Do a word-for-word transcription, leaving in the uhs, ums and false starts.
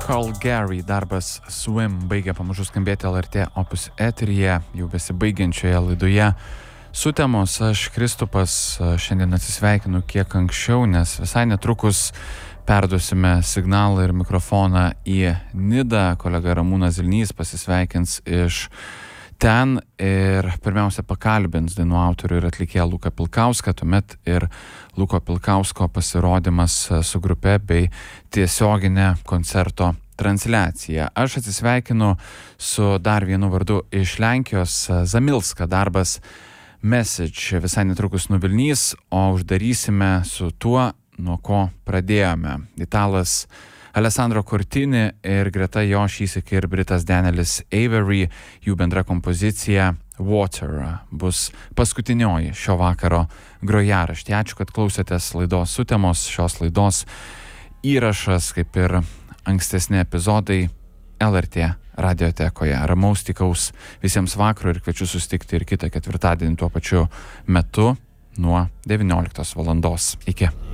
Gary darbas Swim baigia pamažu skambėti L R T Opus eteryje, jau besibaigiančioje laidoje Sutemos. Aš, Kristupas, šiandien atsisveikinu kiek anksčiau, nes visai netrukus perduosime signalą ir mikrofoną į Nidą. Kolega Ramūnas Zilnys pasisveikins iš ten ir pirmiausia pakalbins dainų autorių ir atlikėją Luką Pilkauską, tuomet ir Luko Pilkausko pasirodymas su grupe bei tiesioginė koncerto transliacija. Aš atsisveikinu su dar vienu vardu iš Lenkijos, Zamilska darbas Message visai netrukus nuvilnys, o uždarysime su tuo, nuo ko pradėjome. Italas Alessandro Cortini ir greta jo šįsyk ir britas Danielis Avery, jų bendra kompozicija Water bus paskutinioji šio vakaro grojaraštė. Ačiū, kad klausėtės laidos Sutemos. Šios laidos įrašas, kaip ir ankstesni epizodai, L R T radiotekoje. Ramaus tikaus visiems vakaro ir kviečiu susitikti ir kitą ketvirtadienį tuo pačiu metu nuo devynioliktos valandos. Iki.